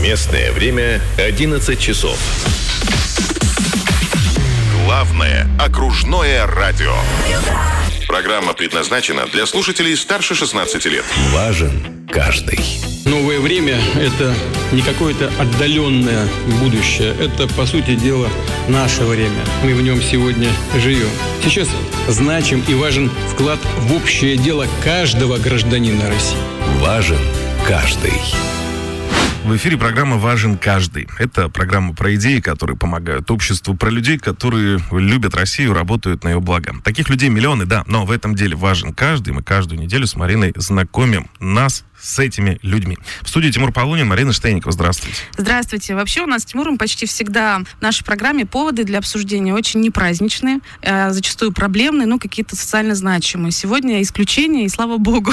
Местное время 11 часов. Главное окружное радио. Программа предназначена для слушателей старше 16 лет. Важен каждый. Новое время – это не какое-то отдаленное будущее. Это, по сути дела, наше время. Мы в нем сегодня живем. Сейчас значим и важен вклад в общее дело каждого гражданина России. Важен каждый. В эфире программа «Важен каждый». Это программа про идеи, которые помогают обществу, про людей, которые любят Россию, работают на ее благо. Таких людей миллионы, да, но в этом деле важен каждый. Мы каждую неделю с Мариной знакомим нас с этими людьми. В студии Тимур Полунин, Марина Штейникова. Здравствуйте. Здравствуйте. Вообще у нас с Тимуром почти всегда в нашей программе поводы для обсуждения очень непраздничные, зачастую проблемные, но какие-то социально значимые. Сегодня исключение, и слава богу.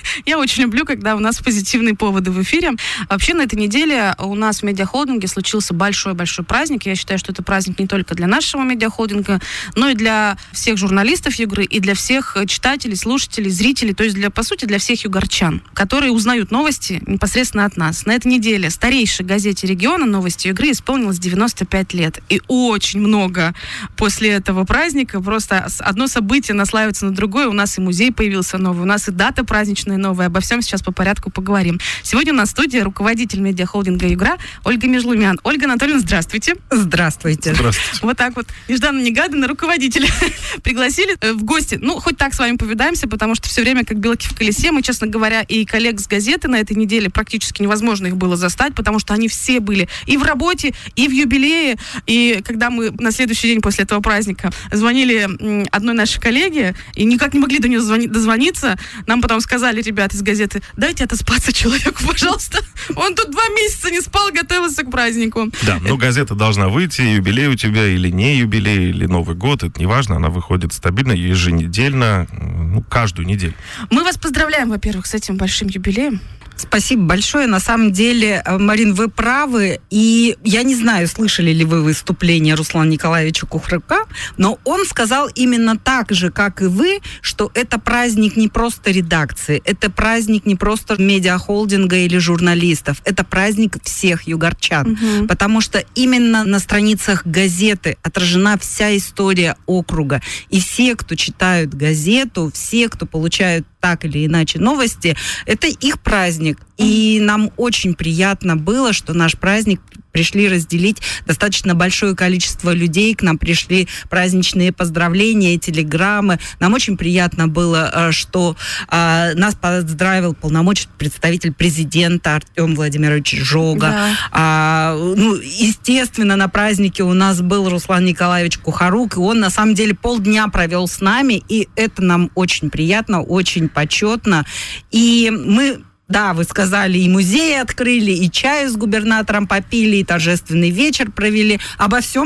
Я очень люблю, когда у нас позитивные поводы в эфире. Вообще на этой неделе у нас в медиахолдинге случился большой-большой праздник. Я считаю, что это праздник не только для нашего медиахолдинга, но и для всех журналистов Югры, и для всех читателей, слушателей, зрителей, то есть, по сути, для всех югорчан, которые узнают новости непосредственно от нас. На этой неделе старейшей газете региона «Новости Югры» исполнилось 95 лет. И очень много после этого праздника. Просто одно событие наслаивается на другое. У нас и музей появился новый, у нас и дата праздничная новая. Обо всем сейчас по порядку поговорим. Сегодня у нас в студии руководитель медиахолдинга «Югра» Ольга Межлумян. Ольга Анатольевна, здравствуйте. Здравствуйте. Здравствуйте. Вот так вот, нежданно-негаданно руководителя пригласили в гости. Ну, хоть так с вами повидаемся, потому что все время как белки в колесе. Мы, честно говоря, и коллег с газеты на этой неделе практически невозможно их было застать, потому что они все были и в работе, и в юбилее. И когда мы на следующий день после этого праздника звонили одной нашей коллеге и никак не могли до нее дозвониться, нам потом сказали ребята из газеты: дайте отоспаться человеку, пожалуйста. Он тут 2 месяца не спал, готовился к празднику. Да, но газета должна выйти, юбилей у тебя или не юбилей, или Новый год, это не важно, она выходит стабильно, еженедельно, каждую неделю. Мы вас поздравляем, во-первых, с этим большим юбилеем. Спасибо большое. На самом деле, Марин, вы правы. И я не знаю, слышали ли вы выступление Руслана Николаевича Кухрыка, но он сказал именно так же, как и вы, что это праздник не просто редакции, это праздник не просто медиахолдинга или журналистов, это праздник всех югорчан. Угу. Потому что именно на страницах газеты отражена вся история округа. И все, кто читают газету, все, кто получают так или иначе новости, это их праздник. И нам очень приятно было, что наш праздник пришли разделить достаточно большое количество людей. К нам пришли праздничные поздравления, телеграммы. Нам очень приятно было, что нас поздравил полномочный представитель президента Артем Владимирович Жога. Да. Естественно, на празднике у нас был Руслан Николаевич Кухарук, и он на самом деле полдня провел с нами, и это нам очень приятно, очень почетно. И мы... Да, вы сказали, и музей открыли, и чаю с губернатором попили, и торжественный вечер провели. Обо всем